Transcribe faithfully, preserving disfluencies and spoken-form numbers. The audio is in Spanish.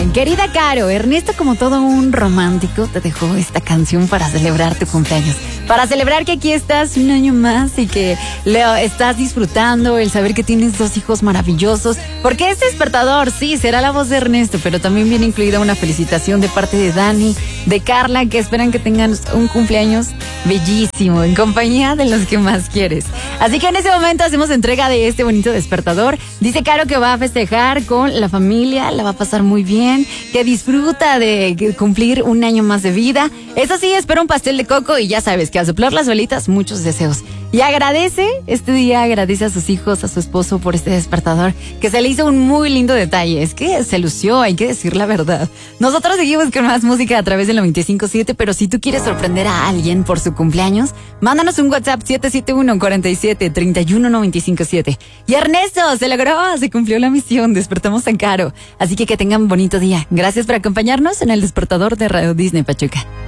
Querida Caro, Ernesto, como todo un romántico, te dejó esta canción para celebrar tu cumpleaños. Para celebrar que aquí estás un año más y que lo estás disfrutando, el saber que tienes dos hijos maravillosos. Porque este despertador, sí, será la voz de Ernesto, pero también viene incluida una felicitación de parte de Dani, de Carla, que esperan que tengan un cumpleaños bellísimo, en compañía de los que más quieres. Así que en ese momento hacemos entrega de este bonito despertador. Dice Caro que va a festejar con la familia, la va a pasar muy bien, que disfruta de cumplir un año más de vida. Eso sí, espera un pastel de coco y ya sabes que al soplar las velitas, muchos deseos. Y agradece, este día agradece a sus hijos, a su esposo por este despertador, que se le hizo un muy lindo detalle. Es que se lució, hay que decir la verdad. Nosotros seguimos con más música a través del noventa y cinco punto siete, pero si tú quieres sorprender a alguien por su cumpleaños, mándanos un WhatsApp siete siete uno, cuatro siete, tres uno nueve cinco siete. Y Ernesto, se logró, se cumplió la misión, despertamos tan Caro. Así que que tengan un bonito día. Gracias por acompañarnos en el despertador de Radio Disney Pachuca.